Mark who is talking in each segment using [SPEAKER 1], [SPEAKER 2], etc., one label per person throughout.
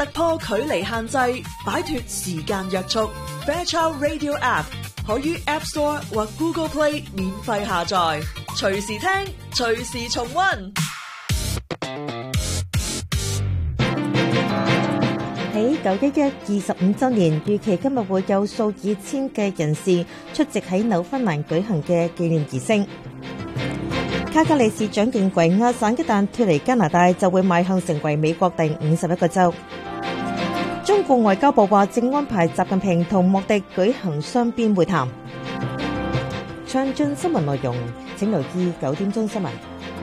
[SPEAKER 1] 突破距離限制，擺脫時間約束。Fairchild Radio App 可於 App Store 或 Google Play 免費下載，隨時聽，隨時重溫。
[SPEAKER 2] 喺911 25週年，預期今日會有數以千計人士出席喺紐芬蘭舉行嘅紀念儀式。卡加利市長認為亞省一旦脫離加拿大，就會邁向成為美國第51個州。中國外交部話正安排習近平同莫迪舉行雙邊會談。詳盡新聞內容，請留意9點鐘新聞。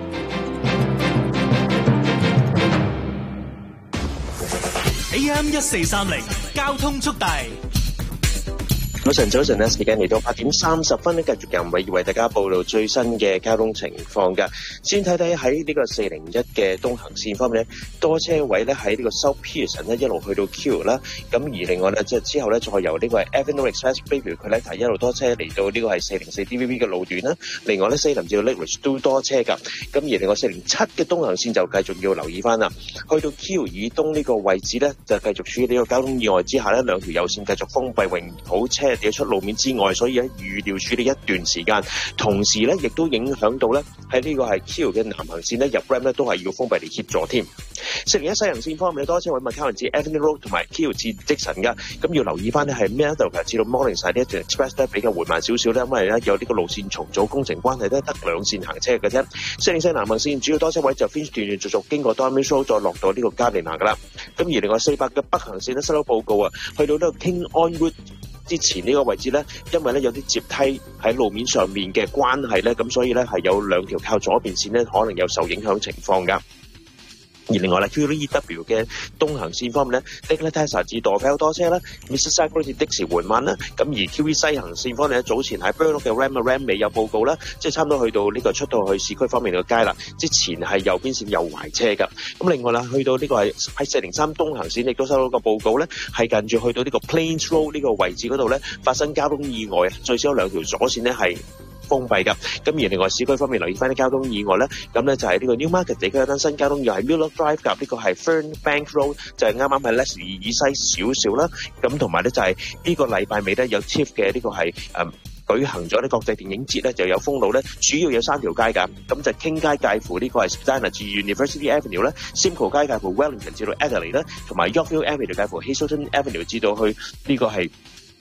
[SPEAKER 3] AM1430交通速遞。
[SPEAKER 4] 早晨咧，時間嚟到8點30分咧，繼續由偉業為大家報道最新嘅交通情況㗎。先睇睇喺呢個401嘅東行線方面咧，多車位咧喺呢個 South Pearson 咧一路去到 Q 啦。咁而另外咧，即係之後咧再由呢個係 Avenue Expressway 佢咧一路多車嚟到呢個係404 DVB 嘅路段啦。另外咧，4林至到 Lakeridge 都多車㗎。咁而另外407嘅東行線就繼續要留意翻啦。去到 Q 以東呢個位置咧，就繼續處於呢個交通意外之下咧，兩條右線繼續封閉，永好車掉出路面之外，所以咧預料處理一段時間，同時咧亦都影響到咧喺呢個係 Q 嘅南行線咧入 Ram 咧都係要封閉嚟協助添。401西行線方面，多車位McCarran至 Avenue Road 同埋 Q 至積臣噶，咁要留意翻咧係 Meadowcroft 至到 Morningside 呢一段 Express 咧比較緩慢少少咧，因為咧有呢個路線重組工程關係咧得兩線行車嘅啫。404南行線主要多車位就 Finch 斷斷續續經過 Dormy Road 再落到呢個加利納噶啦。咁而另外400嘅北行線咧收到報告啊，去到呢個 King On Road之前呢個位置咧，因為咧有啲接梯喺路面上面嘅關係咧，咁所以咧係有兩條靠左邊線咧可能有受影響情況噶。而另外咧 QEW 嘅東行線方面咧 Nicola 至 Dorval 多車啦 ，Mississauga 至的士緩慢啦。咁而 QE 西行線方面咧，早前喺 Burloak 嘅 Ram 尾有報告啦，即係差唔多去到呢個出到去市區方面嘅街啦，之前係右邊線有壞車㗎。咁另外啦，去到呢個係喺403東行線亦都收到個報告咧，係近住去到呢個 Plains Road 呢個位置嗰度咧發生交通意外，最少有兩條左線咧係封閉㗎。咁而另外市區方面留意翻啲交通意外咧，咁咧就係呢個 Newmarket 地區有單新交通意外係 Miller Drive 夾呢個係 Fernbank Road， 就係啱啱喺 Leslie 以西少少啦。咁同埋咧就係呢個禮拜尾咧有 TIFF 嘅呢個係舉行咗啲國際電影節咧，就有封路咧，主要有3條街㗎。咁就 King 街介乎呢個係 Spadina 至 University Avenue 咧 ，Simcoe 街介乎 Wellington 至到 Adelaide 咧，同埋 Yorkville Avenue 介乎 Hazelton Avenue 至到去呢個係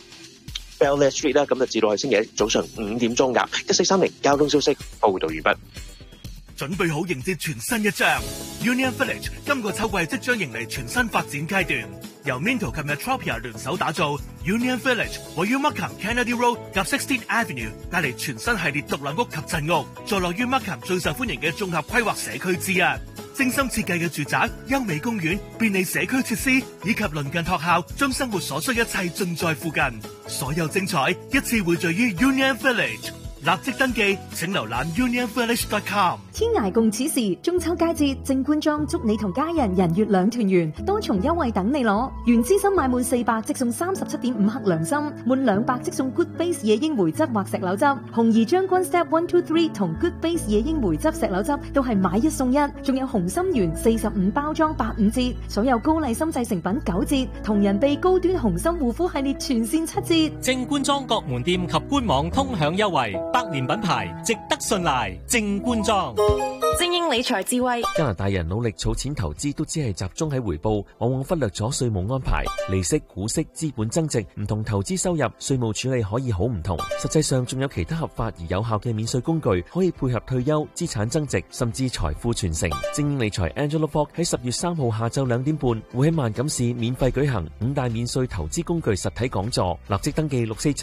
[SPEAKER 4] Bellevue Street 啦，咁就至到係星期一早上5點鐘㗎。1430交通消息報道完畢。
[SPEAKER 3] 準備好迎接全新一章 Union Village 今個秋季即將迎嚟全新發展階段，由 Minto 及 Metropia 聯手打造 Union Village， 位於 Markham Kennedy Road 及 16th Avenue， 帶嚟全新系列獨立屋及鎮屋，坐落於 Markham 最受歡迎嘅綜合規劃社區之一。精心設計嘅住宅、優美公園、便利社區設施以及鄰近學校，將生活所需一切盡在附近。所有精彩一次匯聚於 Union Village， 立即登記，請瀏覽 unionvillage.com。
[SPEAKER 5] 天涯共此時，中秋佳節，正官莊祝你同家人人月兩團圓，多重優惠等你攞。原資深買滿400即送37.5克涼心，滿200即送 Good Base 野櫻梅汁或石榴汁。紅怡將軍 Step 123同 Good Base 野櫻梅汁石榴汁都係買一送一，仲有紅心圓45包裝85折，所有高麗參製成品9折，同人哋高端紅心護膚系列全線7折。
[SPEAKER 6] 正官莊各門店及官網通享優惠，百年品牌值得信賴。正官莊。
[SPEAKER 7] 精英理財智慧。
[SPEAKER 8] 加拿大人努力儲錢投資都只係集中喺回報，往往忽略咗稅務安排、利息、股息、資本增值，唔同投資收入，稅務處理可以好唔同。實際上仲有其他合法而有效嘅免稅工具，可以配合退休、資產增值，甚至財富傳承。精英理財 Angela Fogg 喺10月3號下晝2點半會喺萬錦市免費舉行5大免稅投資工具實體講座，立即登記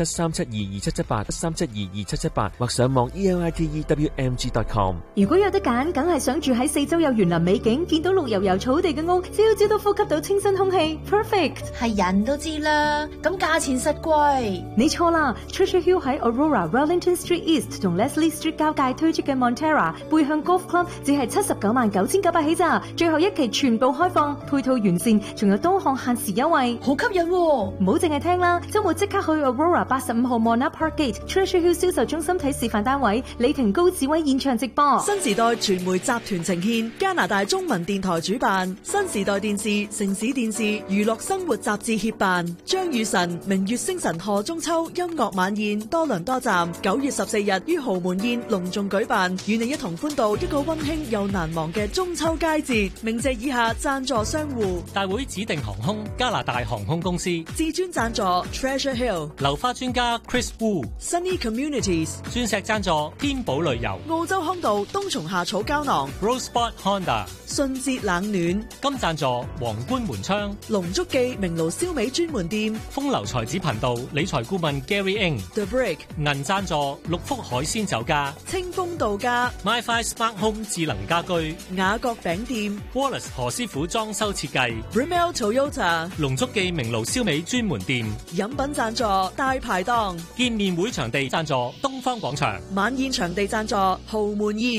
[SPEAKER 8] 647-372-2778，372-2778或上網 elitewmg.com。
[SPEAKER 5] 如果有得揀，梗係想住喺四周有園林美景，見到綠油油草地嘅屋，朝朝都呼吸到清新空氣 ，perfect。
[SPEAKER 7] 係人都知啦，咁價錢實貴。
[SPEAKER 5] 你錯啦 ，Treasure Hill 喺 Aurora、Wellington Street East 同 Leslie Street 交界推出嘅 Montera 背向 Golf Club 只係799900起咋，最後一期全部開放，配套完善，仲有多項限時優惠，
[SPEAKER 7] 好吸引喎！
[SPEAKER 5] 唔好淨係聽啦，周末即刻去 Aurora 85號 Mona Park Gate Treasure Hill 銷售中心睇示範單位，李婷高志威現場直播。
[SPEAKER 1] 新時代全傳媒集團呈獻，加拿大中文電台主辦，新時代電視、城市電視、娛樂生活雜誌協辦，張雨晨明月星辰賀中秋音樂晚宴多倫多站9月14日於豪門宴隆重舉辦，與你一同歡度一個溫馨又難忘嘅中秋佳節。鳴謝以下贊助商戶：
[SPEAKER 6] 大會指定航空加拿大航空公司，
[SPEAKER 1] 至尊贊助 Treasure Hill，
[SPEAKER 6] 流花專家 Chris Wu，
[SPEAKER 1] Sunny Communities，
[SPEAKER 6] 鑽石贊助天寶旅遊，
[SPEAKER 1] 澳洲康道冬蟲夏草膠囊
[SPEAKER 6] Rosebud Honda，
[SPEAKER 1] 順節冷暖，
[SPEAKER 6] 金贊助皇冠門窗，
[SPEAKER 1] 龍足記明爐燒味專門店，
[SPEAKER 6] 風流才子頻道理財顧問 Gary Ng，
[SPEAKER 1] The Brick，
[SPEAKER 6] 銀贊助六福海鮮酒家，
[SPEAKER 1] 清風度假
[SPEAKER 6] MyFi Smart Home 智能家居，
[SPEAKER 1] 雅閣餅店
[SPEAKER 6] Wallace 何師傅裝修設計，
[SPEAKER 1] Rimmel Toyota，
[SPEAKER 6] 龍足記明爐燒味專門店，
[SPEAKER 1] 飲品贊助大排檔，
[SPEAKER 6] 見面會場地贊助東方廣場，
[SPEAKER 1] 晚宴場地贊助豪門宴。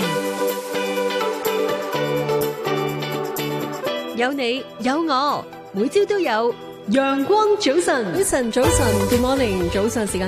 [SPEAKER 9] 有你有我，每朝都有陽光早晨，早晨 Good morning， 早上時間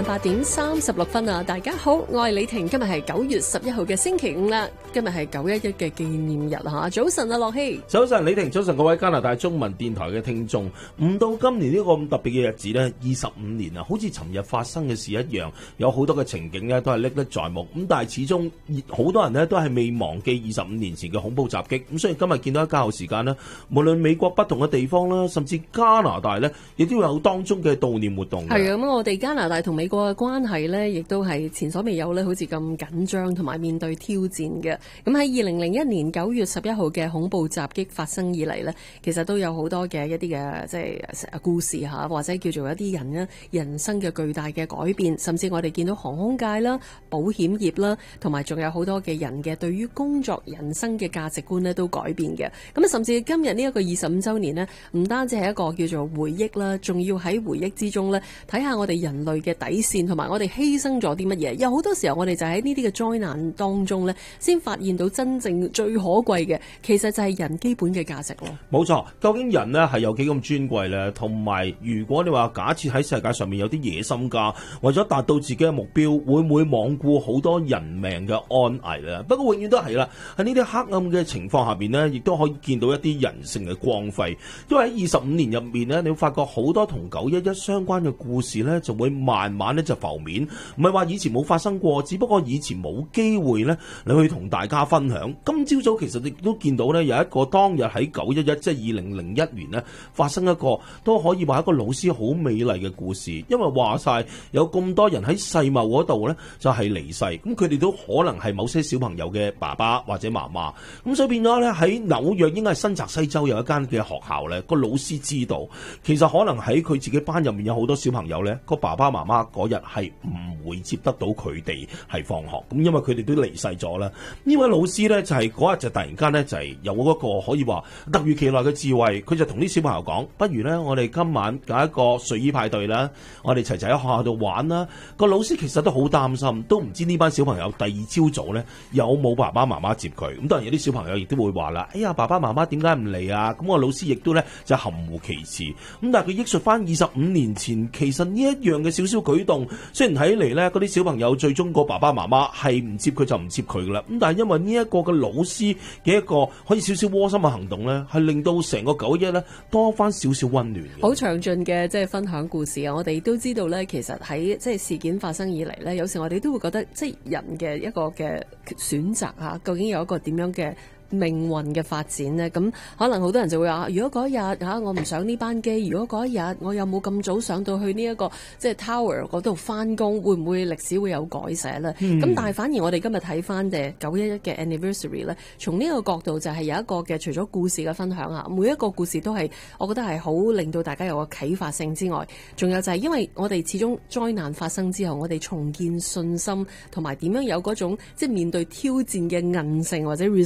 [SPEAKER 9] 8:36啊！大家好，我係李婷，今日係9月11號嘅星期五啦，今日係911嘅紀念日吓。早晨啊，樂希，
[SPEAKER 10] 早晨李婷，早晨各位加拿大中文電台嘅聽眾，唔到今年呢個咁特別嘅日子呢，25年啊，好似尋日發生嘅事一樣，有好多嘅情景呢都係歷歷在目，咁但係始終好多人呢都係未忘記25年前嘅恐怖襲擊，咁所以今日見到喺較後時間呢，無論美國不同嘅地方啦，甚至加拿大呢，亦都有當中嘅悼念活動。
[SPEAKER 9] 係咁，我哋加拿大同美國嘅關係呢，亦都係前所未有呢，好似咁緊張同埋面對挑戰嘅。咁喺2001年9月11號嘅恐怖襲擊發生以嚟呢，其實都有好多嘅一啲嘅即係故事嚇，或者叫做一啲人呢人生嘅巨大嘅改變，甚至我哋見到航空界啦、保險業啦，同埋仲有好多嘅人嘅對於工作人生嘅價值觀呢都改變嘅。咁啊，甚至今日呢一個25週年呢，唔單止係一個叫做回憶啦。仲要喺回憶之中呢，睇下我哋人類嘅底線，同埋我哋犧牲咗啲乜嘢。有好多時候，我哋就喺呢啲嘅災難當中呢，先發現到真正最可貴嘅，其實就係人基本嘅價值咯。
[SPEAKER 10] 冇錯，究竟人呢係有幾咁尊貴呢？同埋，如果你話假設喺世界上面有啲野心家，為咗達到自己嘅目標，會唔會罔顧好多人命嘅安危呢？不過永遠都係啦，喺呢啲黑暗嘅情況下邊呢，亦都可以見到一啲人性嘅光輝。因為喺25年入面呢，你會發覺好多同911相關嘅故事呢，就會慢慢呢就浮面，唔係話以前冇發生過，只不過以前冇機會呢，你去同大家分享。今朝早其實亦都見到呢，有一個當日喺911，即係2001年呢發生一個都可以話一個老師好美麗嘅故事。因為話晒有咁多人喺世貿嗰度呢，就係離世，咁佢哋都可能係某些小朋友嘅爸爸或者媽媽，咁所以變咗呢，喺紐約應該係新澤西州有一間嘅學校呢，個老師知道其實可能喺佢自己班入面有好多小朋友呢，個爸爸媽媽嗰日係唔會接得到佢哋係放學，咁因為佢哋都離世咗啦。呢位老師呢，就係嗰日就突然間呢，就係有一個可以話突如其來嘅智慧，佢就同啲小朋友講，不如呢，我哋今晚搞一個睡衣派對啦，我哋齊齊喺學校度玩啦。個老師其實都好擔心，都唔知呢班小朋友第二朝早呢有冇爸爸媽媽接佢。咁當然有啲小朋友亦都會話啦，哎呀，爸爸媽媽點解唔嚟啊？咁個老師亦都呢，就含糊其辭。咁但係佢憶述翻25年前，其實呢一樣嘅少少舉動，雖然睇嚟呢嗰啲小朋友最終個爸爸媽媽係唔接佢就唔接佢噶啦。咁但係因為呢一個嘅老師嘅一個可以少少窩心嘅行動呢，係令到成個911呢多翻少少溫暖。
[SPEAKER 9] 好詳盡嘅即係分享故事啊！我哋都知道呢，其實喺即係事件發生以嚟呢，有時我哋都會覺得即係人嘅一個嘅選擇嚇，究竟有一個點樣嘅命運嘅發展呢？咁可能好多人就會話，如果嗰一日我唔上呢班機，如果嗰一日我有冇咁早上到去呢一個即係 Tower 嗰度翻工，會唔會歷史會有改寫呢？咁但係反而我哋今日睇翻嘅911嘅 anniversary 呢，從呢個角度就係有一個嘅，除咗故事嘅分享啊，每一個故事都係我覺得係好令到大家有個啟發性之外，仲有就係因為我哋始終災難發生之後，我哋重建信心同埋點樣有嗰種即係面對挑戰嘅韌性或者 resilient。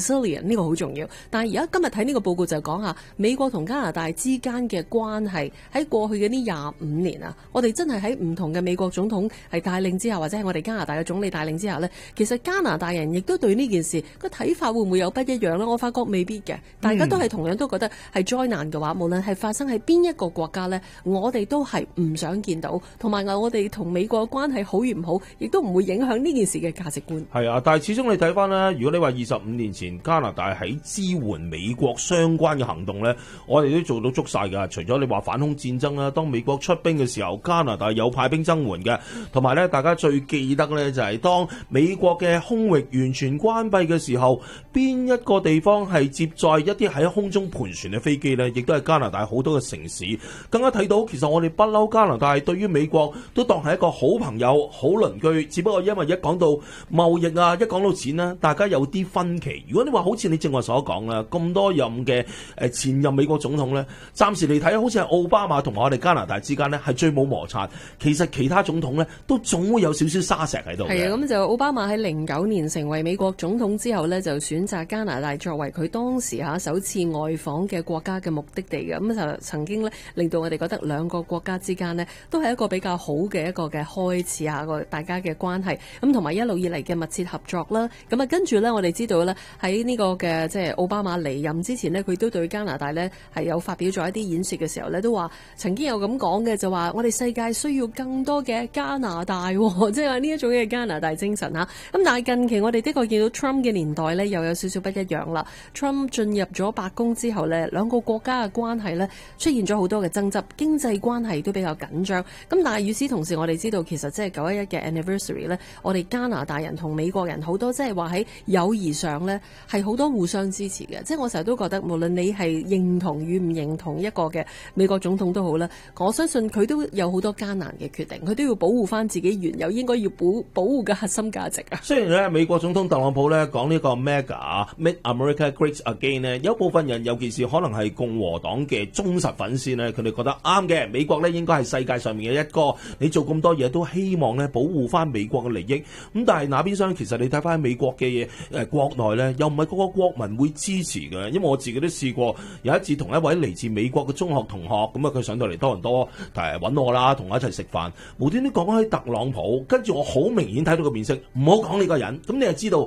[SPEAKER 9] 呢個好重要。但係而家今日睇呢個報告就講下美國同加拿大之間嘅關係喺過去嘅呢25年啊，我哋真係喺唔同嘅美國總統係帶領之下，或者係我哋加拿大嘅總理帶領之下呢，其實加拿大人亦都對呢件事個睇法會唔會有不一樣呢？我發覺未必嘅，大家都係同樣都覺得係災難嘅話，無論係發生喺邊一個國家呢，我哋都係唔想見到，同埋我哋同美國嘅關係好與唔好，亦都唔會影響呢件事嘅價值觀。
[SPEAKER 10] 係啊，但係始終你睇翻啦，如果你話25年前加拿大喺支援美國相關嘅行動呢，我哋都做到足晒㗎。除咗你話反恐戰爭啦，當美國出兵嘅時候，加拿大有派兵增援嘅，同埋呢大家最記得呢，就係當美國嘅空域完全關閉嘅時候，邊一個地方係接載一啲喺空中盤旋嘅飛機呢？亦都係加拿大好多嘅城市。更加睇到其實我哋不嬲加拿大對於美國都當係一個好朋友、好鄰居，只不過因為一講到貿易啊，一講到錢啦，大家有啲分歧。如果你話好似你正話所講啦，咁多任嘅前任美國總統呢，暫時嚟睇好似係奧巴馬同埋我哋加拿大之間呢係最冇摩擦。其實其他總統呢都總會有少少沙石喺度。
[SPEAKER 9] 係啊，咁就奧巴馬喺09年成為美國總統之後呢，就選擇加拿大作為佢當時首次外訪嘅國家嘅目的地嘅。咁就曾經呢令到我哋覺得兩個國家之間呢都係一個比較好嘅一個嘅開始啊，個大家嘅關係咁，同埋一路以嚟嘅密切合作啦。咁啊，跟住呢，我哋知道呢喺呢個嘅即係奧巴馬離任之前呢，佢都對加拿大呢係有發表咗一啲演說嘅時候呢，都話曾經有咁講嘅，就話我哋世界需要更多嘅加拿大，即係話呢一種嘅加拿大精神嚇。咁但係近期我哋的確見到 Trump 嘅年代呢，又有少少不一樣啦。Trump 進入咗白宮之後呢，兩個國家嘅關係呢出現咗好多嘅爭執，經濟關係都比較緊張。咁但係與此同時，我哋知道其實即係911嘅 anniversary 呢，我哋加拿大人同美國人好多即係話喺友誼上呢係好多互相支持嘅。即係我成日都覺得，無論你係認同與唔認同一個嘅美國總統都好啦，我相信佢都有好多艱難嘅決定，佢都要保護翻自己原有應該要保護嘅核心價值啊。
[SPEAKER 10] 雖然咧美國總統特朗普咧講呢個 Make America Great Again 呢，有部分人尤其是可能係共和黨嘅忠實粉絲呢，佢哋覺得啱嘅，美國咧應該係世界上面嘅一個，你做咁多嘢都希望咧保護翻美國嘅利益。咁但係那邊廂其實你睇翻美國嘅嘢國內咧，又唔係個個國民會支持嘅，因為我自己都試過有一次同一位嚟自美國嘅中學同學，咁啊佢上到嚟多倫多揾我啦，同我一齊食飯，無端端講開特朗普，跟住我好明顯睇到個面色，唔好講呢個人，咁你就知道